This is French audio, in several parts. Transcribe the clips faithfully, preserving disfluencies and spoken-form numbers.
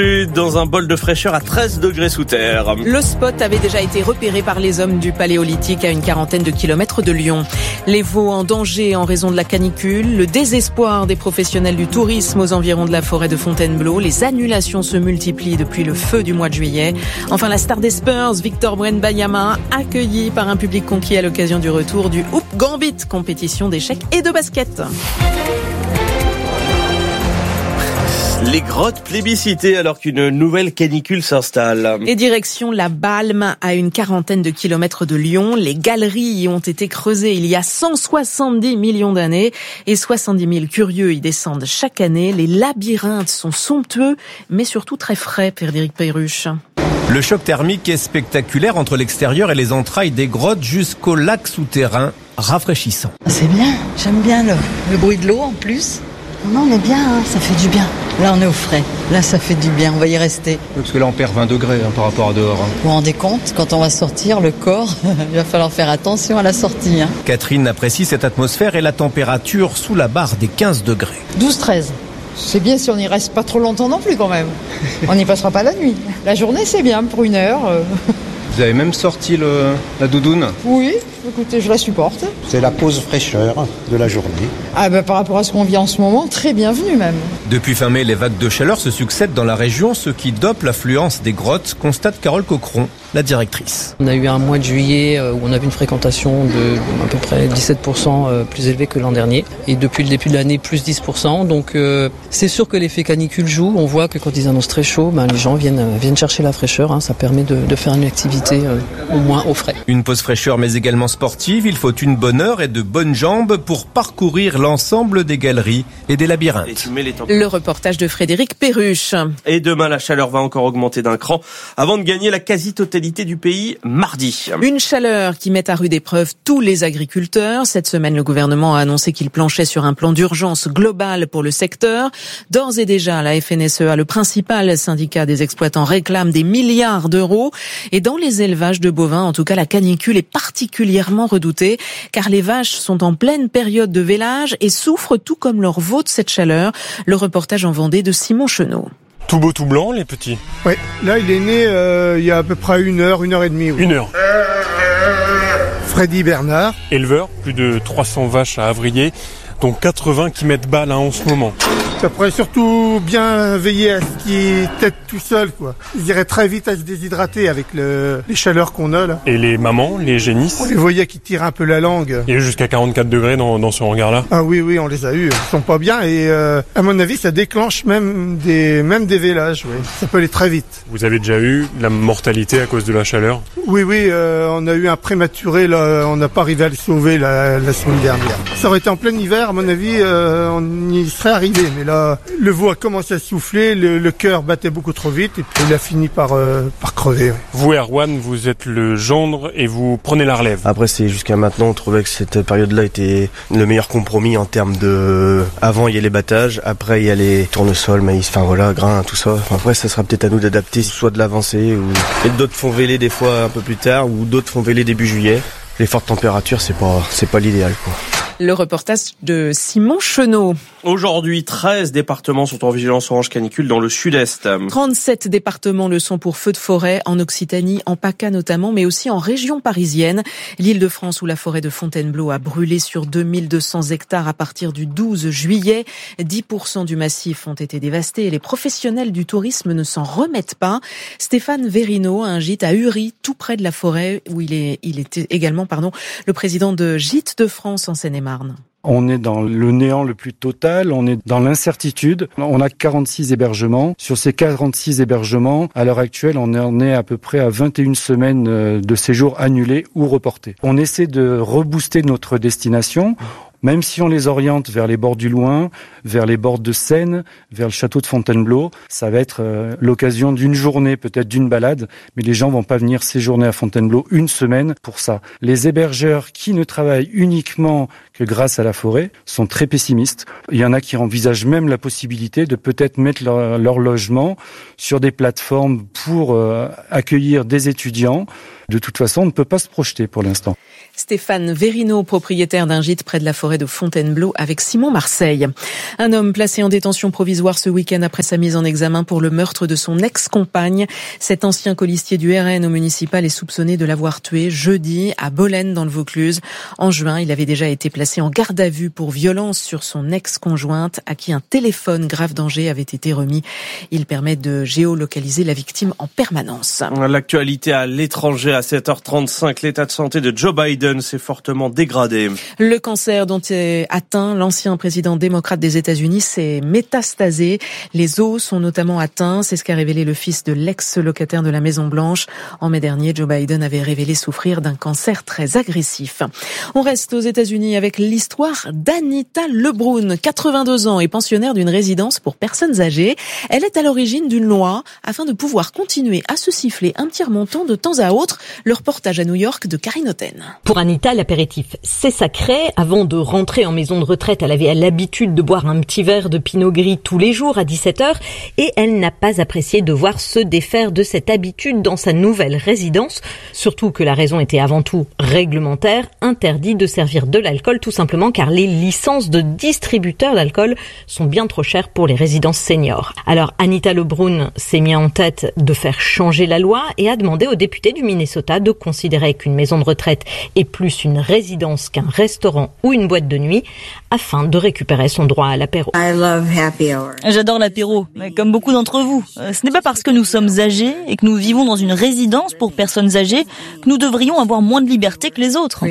Dans un bol de fraîcheur à treize degrés sous terre. Le spot avait déjà été repéré par les hommes du Paléolithique à une quarantaine de kilomètres de Lyon. Les veaux en danger en raison de la canicule, le désespoir des professionnels du tourisme aux environs de la forêt de Fontainebleau, les annulations se multiplient depuis le feu du mois de juillet. Enfin, la star des Spurs, Victor Wembanyama, accueilli par un public conquis à l'occasion du retour du Hoop Gambit, compétition d'échecs et de basket. Les grottes plébiscitées alors qu'une nouvelle canicule s'installe. Et direction la Balme, à une quarantaine de kilomètres de Lyon. Les galeries y ont été creusées il y a cent soixante-dix millions d'années et soixante-dix mille curieux y descendent chaque année. Les labyrinthes sont somptueux, mais surtout très frais, Frédéric Perruche. Le choc thermique est spectaculaire entre l'extérieur et les entrailles des grottes jusqu'au lac souterrain, rafraîchissant. C'est bien, j'aime bien le, le bruit de l'eau en plus. Non, on est bien, hein, ça fait du bien. Là, on est au frais. Là, ça fait du bien, on va y rester. Parce que là, on perd vingt degrés hein, par rapport à dehors. Hein. Vous vous rendez compte, quand on va sortir, le corps, il va falloir faire attention à la sortie. Hein. Catherine apprécie cette atmosphère et la température sous la barre des quinze degrés. douze treize. C'est bien si on n'y reste pas trop longtemps non plus quand même. On n'y passera pas la nuit. La journée, c'est bien pour une heure. Vous avez même sorti le, la doudoune ? Oui, écoutez, je la supporte. C'est la pause fraîcheur de la journée. Ah ben, par rapport à ce qu'on vit en ce moment, très bienvenue même. Depuis fin mai, les vagues de chaleur se succèdent dans la région, ce qui dope l'affluence des grottes, constate Carole Cochron, la directrice. On a eu un mois de juillet où on avait une fréquentation de à peu près dix-sept pour cent plus élevée que l'an dernier. Et depuis le début de l'année, plus dix pour cent. Donc euh, c'est sûr que l'effet canicule joue. On voit que quand ils annoncent très chaud, ben, les gens viennent, viennent chercher la fraîcheur. Hein. Ça permet de, de faire une activité euh, au moins au frais. Une pause fraîcheur mais également sportive. Il faut une bonne heure et de bonnes jambes pour parcourir l'ensemble des galeries et des labyrinthes. Le reportage de Frédéric Perruche. Et demain, la chaleur va encore augmenter d'un cran avant de gagner la quasi-totalité du pays mardi. Une chaleur qui met à rude épreuve tous les agriculteurs. Cette semaine, le gouvernement a annoncé qu'il planchait sur un plan d'urgence global pour le secteur. D'ores et déjà, la F N S E A, le principal syndicat des exploitants, réclame des milliards d'euros. Et dans les élevages de bovins, en tout cas, la canicule est particulièrement redoutée car les vaches sont en pleine période de vélage et souffrent tout comme leurs veaux de cette chaleur. Le reportage en Vendée de Simon Chenot. Tout beau, tout blanc, les petits. Oui, là il est né euh, il y a à peu près une heure, une heure et demie. Oui. Une heure. Freddy Bernard. Éleveur, plus de trois cents vaches à Avrier, dont quatre-vingts qui mettent balle hein, en ce moment. Ça pourrait surtout bien veiller à ce qu'ils têtent tout seul, quoi. Ils iraient très vite à se déshydrater avec le, les chaleurs qu'on a là. Et les mamans, les génisses. On les voyait qui tirent un peu la langue. Il y a eu jusqu'à quarante-quatre degrés dans, dans ce regard-là. Ah oui, oui, on les a eus. Ils sont pas bien et euh, à mon avis, ça déclenche même des, même des vélages. Oui. Ça peut aller très vite. Vous avez déjà eu la mortalité à cause de la chaleur ? Oui, oui, euh, on a eu un prématuré. Là, on n'a pas arrivé à le sauver la, la semaine dernière. Ça aurait été en plein hiver, à mon avis, euh, on y serait arrivé. Mais là, le veau a commencé à souffler, le, le cœur battait beaucoup trop vite et puis il a fini par, euh, par crever. Oui. Vous, Erwan, vous êtes le gendre et vous prenez la relève. Après, c'est jusqu'à maintenant, on trouvait que cette période-là était le meilleur compromis en termes de... Avant, il y a les battages, après, il y a les tournesols, maïs, enfin voilà, grains, tout ça. Enfin, après, ça sera peut-être à nous d'adapter, soit de l'avancer, ou... Et d'autres font véler des fois un peu plus tard, ou d'autres font véler début juillet. Les fortes températures, c'est pas, c'est pas l'idéal, quoi. Le reportage de Simon Chenot. Aujourd'hui, treize départements sont en vigilance orange canicule dans le sud-est. trente-sept départements le sont pour feux de forêt, en Occitanie, en PACA notamment, mais aussi en région parisienne. L'Île-de-France où la forêt de Fontainebleau a brûlé sur deux mille deux cents hectares à partir du douze juillet. dix pour cent du massif ont été dévastés et les professionnels du tourisme ne s'en remettent pas. Stéphane Verino a un gîte à Uri, tout près de la forêt, où il est, il était également, pardon, le président de Gîtes de France en Seine-et-Marne. On est dans le néant le plus total, on est dans l'incertitude. On a quarante-six hébergements. Sur ces quarante-six hébergements, à l'heure actuelle, on en est à peu près à vingt et une semaines de séjours annulés ou reportés. On essaie de rebooster notre destination. Même si on les oriente vers les bords du Loing, vers les bords de Seine, vers le château de Fontainebleau, ça va être euh, l'occasion d'une journée, peut-être d'une balade, mais les gens vont pas venir séjourner à Fontainebleau une semaine pour ça. Les hébergeurs qui ne travaillent uniquement que grâce à la forêt sont très pessimistes. Il y en a qui envisagent même la possibilité de peut-être mettre leur, leur logement sur des plateformes pour euh, accueillir des étudiants, De toute façon, on ne peut pas se projeter pour l'instant. Stéphane Verino, propriétaire d'un gîte près de la forêt de Fontainebleau avec Simon Marseille. Un homme placé en détention provisoire ce week-end après sa mise en examen pour le meurtre de son ex-compagne. Cet ancien colistier du R N au municipal est soupçonné de l'avoir tué jeudi à Bolène dans le Vaucluse. En juin, il avait déjà été placé en garde à vue pour violence sur son ex-conjointe à qui un téléphone grave danger avait été remis. Il permet de géolocaliser la victime en permanence. L'actualité à l'étranger à sept heures trente-cinq, l'état de santé de Joe Biden s'est fortement dégradé. Le cancer dont est atteint l'ancien président démocrate des États-Unis s'est métastasé. Les os sont notamment atteints. C'est ce qu'a révélé le fils de l'ex-locataire de la Maison-Blanche. En mai dernier, Joe Biden avait révélé souffrir d'un cancer très agressif. On reste aux États-Unis avec l'histoire d'Anita Lebrun, quatre-vingt-deux ans et pensionnaire d'une résidence pour personnes âgées. Elle est à l'origine d'une loi afin de pouvoir continuer à se siffler un petit remontant de temps à autre. Le reportage à New York de Karine Otten. Pour Anita, l'apéritif, c'est sacré. Avant de rentrer en maison de retraite, elle avait l'habitude de boire un petit verre de pinot gris tous les jours à dix-sept heures et elle n'a pas apprécié de voir se défaire de cette habitude dans sa nouvelle résidence. Surtout que la raison était avant tout réglementaire, interdit de servir de l'alcool tout simplement car les licences de distributeurs d'alcool sont bien trop chères pour les résidences seniors. Alors Anita Lebrun s'est mis en tête de faire changer la loi et a demandé aux députés du Minnesota de considérer qu'une maison de retraite est plus une résidence qu'un restaurant ou une boîte de nuit afin de récupérer son droit à l'apéro. J'adore l'apéro, mais comme beaucoup d'entre vous. Ce n'est pas parce que nous sommes âgés et que nous vivons dans une résidence pour personnes âgées que nous devrions avoir moins de liberté que les autres.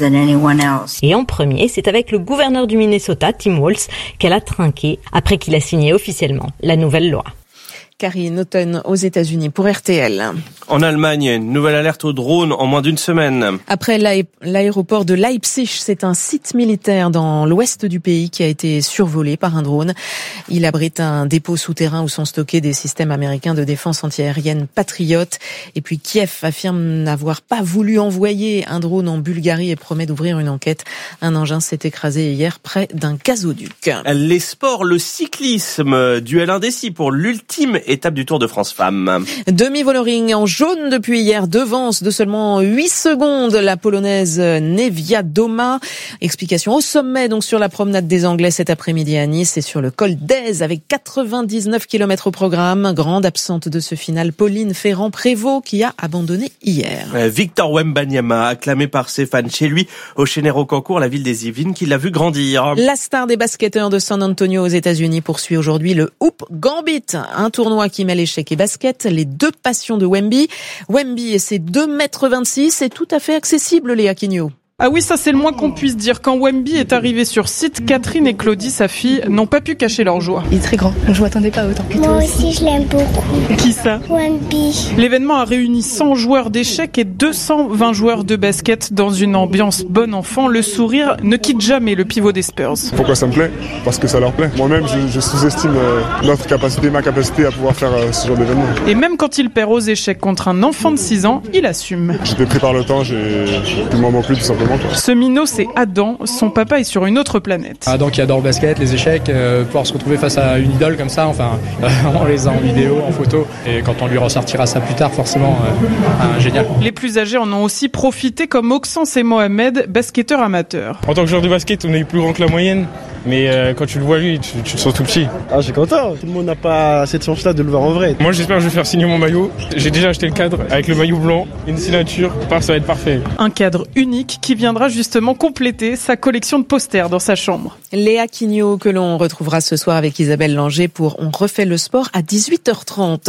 Et en premier, c'est avec le gouverneur du Minnesota, Tim Walz, qu'elle a trinqué après qu'il a signé officiellement la nouvelle loi. Karine Otten aux États-Unis pour R T L. En Allemagne, une nouvelle alerte aux drones en moins d'une semaine. Après l'aéroport de Leipzig, c'est un site militaire dans l'ouest du pays qui a été survolé par un drone. Il abrite un dépôt souterrain où sont stockés des systèmes américains de défense antiaérienne Patriot. Et puis Kiev affirme n'avoir pas voulu envoyer un drone en Bulgarie et promet d'ouvrir une enquête. Un engin s'est écrasé hier près d'un gazoduc. Les sports, le cyclisme, duel indécis pour l'ultime étape du Tour de France Femmes. Demi-Vollering en jaune depuis hier, devance de seulement huit secondes la polonaise Niewiadoma. Explication au sommet donc sur la promenade des Anglais cet après-midi à Nice et sur le col d'Aise avec quatre-vingt-dix-neuf kilomètres au programme. Grande absente de ce final, Pauline Ferrand-Prévot qui a abandonné hier. Victor Wembanyama, acclamé par ses fans chez lui au Chénero-Cancourt, la ville des Yvelines qui l'a vu grandir. La star des basketteurs de San Antonio aux États-Unis poursuit aujourd'hui le Hoop Gambit, un tournoi qui mêle échecs et basket, les deux passions de Wemby. Wemby et ses deux mètres vingt-six, c'est tout à fait accessible, Léa Quignot. Ah oui, ça c'est le moins qu'on puisse dire. Quand Wemby est arrivé sur site, Catherine et Claudie, sa fille, n'ont pas pu cacher leur joie. Il est très grand, je m'attendais pas autant. Moi aussi je l'aime beaucoup. Qui ça? Wemby. L'événement a réuni cent joueurs d'échecs et deux cent vingt joueurs de basket dans une ambiance bon enfant. Le sourire ne quitte jamais le pivot des Spurs. Pourquoi ça me plaît? Parce que ça leur plaît. Moi-même, je, je sous-estime euh, notre capacité, ma capacité à pouvoir faire euh, ce genre d'événement. Et même quand il perd aux échecs contre un enfant de six ans, il assume. J'étais pris par le temps, j'ai, il m'en manque plus tout simplement. Quoi. Ce minot, c'est Adam. Son papa est sur une autre planète. Adam qui adore le basket, les échecs, euh, pouvoir se retrouver face à une idole comme ça, enfin, euh, on les a en vidéo, en photo, et quand on lui ressortira ça plus tard, forcément, euh, euh, génial. Les plus âgés en ont aussi profité, comme Oxens et Mohamed, basketteurs amateurs. En tant que joueur de basket, on est plus grand que la moyenne. Mais euh, quand tu le vois lui, tu, tu te sens tout petit. Ah, je suis content. Tout le monde n'a pas cette chance-là de le voir en vrai. Moi, j'espère que je vais faire signer mon maillot. J'ai déjà acheté le cadre avec le maillot blanc, une signature. Ça va être parfait. Un cadre unique qui viendra justement compléter sa collection de posters dans sa chambre. Léa Quignot que l'on retrouvera ce soir avec Isabelle Langer pour On refait le sport à dix-huit heures trente.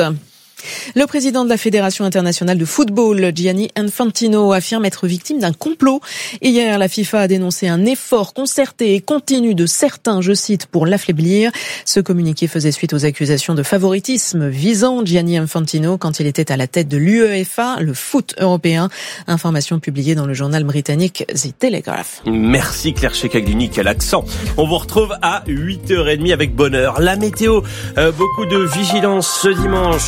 Le président de la Fédération internationale de football, Gianni Infantino, affirme être victime d'un complot. Hier, la FIFA a dénoncé un effort concerté et continu de certains, je cite, pour l'affaiblir. Ce communiqué faisait suite aux accusations de favoritisme visant Gianni Infantino quand il était à la tête de l'UEFA, le foot européen. Information publiée dans le journal britannique The Telegraph. Merci Claire Checaglini, quel accent. On vous retrouve à huit heures trente avec bonheur. La météo, euh, beaucoup de vigilance ce dimanche. On va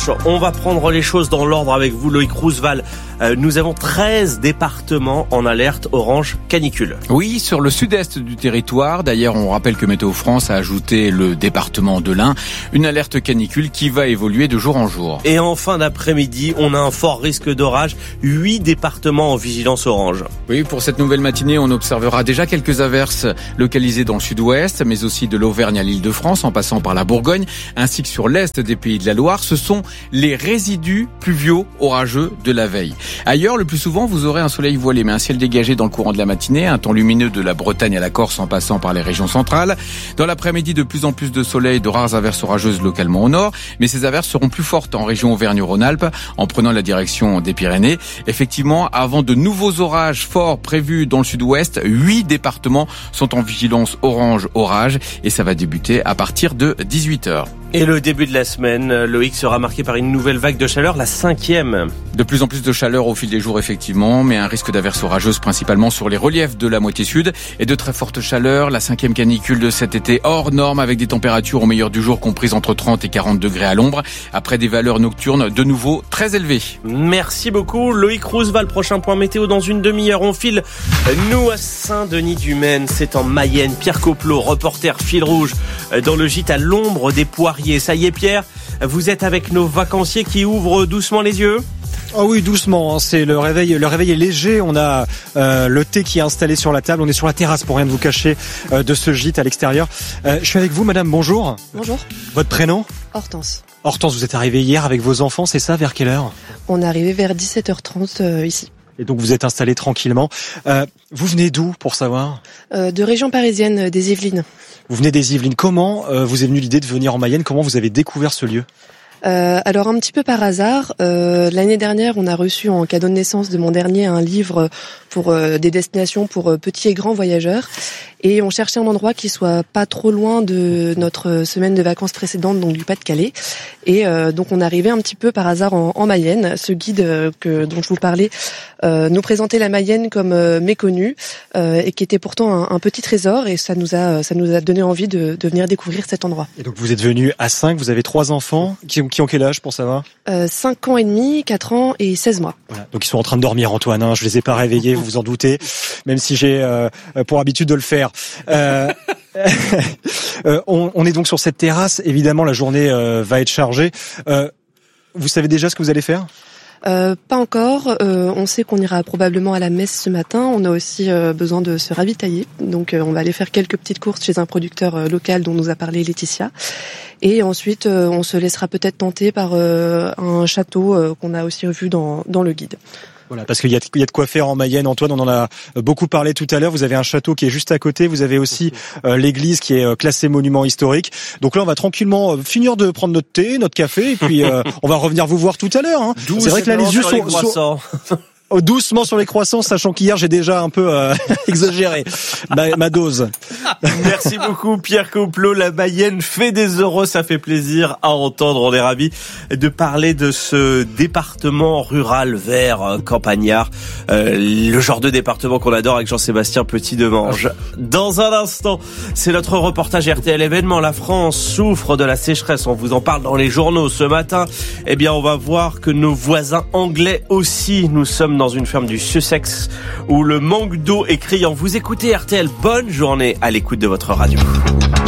va prendre les choses dans l'ordre avec vous, Loïc Roosevelt. Euh, nous avons treize départements en alerte orange canicule. Oui, sur le sud-est du territoire. D'ailleurs, on rappelle que Météo France a ajouté le département de l'Ain. Une alerte canicule qui va évoluer de jour en jour. Et en fin d'après-midi, on a un fort risque d'orage. Huit départements en vigilance orange. Oui, pour cette nouvelle matinée, on observera déjà quelques averses localisées dans le sud-ouest, mais aussi de l'Auvergne à l'Île-de-France, en passant par la Bourgogne, ainsi que sur l'est des Pays de la Loire. Ce sont les résidus pluviaux orageux de la veille. Ailleurs, le plus souvent, vous aurez un soleil voilé, mais un ciel dégagé dans le courant de la matinée, un temps lumineux de la Bretagne à la Corse en passant par les régions centrales. Dans l'après-midi, de plus en plus de soleil, de rares averses orageuses localement au nord, mais ces averses seront plus fortes en région Auvergne-Rhône-Alpes, en prenant la direction des Pyrénées. Effectivement, avant de nouveaux orages forts prévus dans le sud-ouest, huit départements sont en vigilance orange orage, et ça va débuter à partir de dix-huit heures. Et le début de la semaine, Loïc, sera marqué par une nouvelle vague de chaleur, la cinquième. De plus en plus de chaleur au fil des jours, effectivement, mais un risque d'averses orageuses principalement sur les reliefs de la moitié sud et de très fortes chaleurs. La cinquième canicule de cet été hors norme avec des températures au meilleur du jour comprises entre trente et quarante degrés à l'ombre, après des valeurs nocturnes de nouveau très élevées. Merci beaucoup, Loïc Roosevelt. Prochain point météo dans une demi-heure. On file, nous, à Saint-Denis-du-Maine. C'est en Mayenne. Pierre Coplot, reporter fil rouge dans le gîte à l'ombre des poiriers. Ça y est, Pierre, vous êtes avec nos vacanciers qui ouvrent doucement les yeux? Oh oui, doucement, hein. C'est le réveil, le réveil est léger. On a euh, le thé qui est installé sur la table. On est sur la terrasse pour rien de vous cacher euh, de ce gîte à l'extérieur. Euh, je suis avec vous, madame, bonjour. Bonjour. Votre prénom? Hortense. Hortense, vous êtes arrivée hier avec vos enfants, c'est ça? Vers quelle heure? On est arrivé vers dix-sept heures trente euh, ici. Et donc vous êtes installé tranquillement. Euh, vous venez d'où, pour savoir? euh, De région parisienne, euh, des Yvelines. Vous venez des Yvelines. Comment euh, vous est venue l'idée de venir en Mayenne? Comment vous avez découvert ce lieu? Euh, alors un petit peu par hasard, euh, l'année dernière, on a reçu en cadeau de naissance de mon dernier un livre pour euh, des destinations pour euh, petits et grands voyageurs. Et on cherchait un endroit qui soit pas trop loin de notre semaine de vacances précédente, donc du Pas-de-Calais. Et euh, donc on arrivait un petit peu par hasard en, en Mayenne. Ce guide euh, que dont je vous parlais euh, nous présentait la Mayenne comme euh, méconnue euh, et qui était pourtant un, un petit trésor. Et ça nous a ça nous a donné envie de, de venir découvrir cet endroit. Et donc vous êtes venu à cinq. Vous avez trois enfants qui ont, qui ont quel âge pour savoir? euh, cinq ans et demi, quatre ans et seize mois. Voilà. Donc ils sont en train de dormir, Antoine. Hein. Je les ai pas réveillés, vous vous en doutez, même si j'ai euh, pour habitude de le faire. Euh, euh, on, on est donc sur cette terrasse. Évidemment, la journée euh, va être chargée. Euh, vous savez déjà ce que vous allez faire? Euh, pas encore. Euh, on sait qu'on ira probablement à la messe ce matin. On a aussi euh, besoin de se ravitailler. Donc euh, on va aller faire quelques petites courses chez un producteur euh, local dont nous a parlé Laetitia. Et ensuite, euh, on se laissera peut-être tenter par euh, un château euh, qu'on a aussi vu dans, dans le guide. Voilà, parce qu'il y a, il y a de quoi faire en Mayenne. Antoine, on en a beaucoup parlé tout à l'heure. Vous avez un château qui est juste à côté. Vous avez aussi euh, l'église qui est classée monument historique. Donc là, on va tranquillement finir de prendre notre thé, notre café, et puis euh, on va revenir vous voir tout à l'heure. Hein. C'est vrai que là, les yeux sont... sont... doucement sur les croissants, sachant qu'hier j'ai déjà un peu euh, exagéré ma, ma dose. Merci beaucoup Pierre Coplot. La Mayenne fait des euros, ça fait plaisir à entendre. On est ravis de parler de ce département rural vert campagnard, euh, le genre de département qu'on adore avec Jean-Sébastien Petit-Demange. Dans un instant, c'est notre reportage R T L événement. La France souffre de la sécheresse, on vous en parle dans les journaux ce matin. Eh bien, on va voir que nos voisins anglais aussi. Nous sommes dans une ferme du Sussex où le manque d'eau est criant. Vous écoutez R T L, bonne journée à l'écoute de votre radio.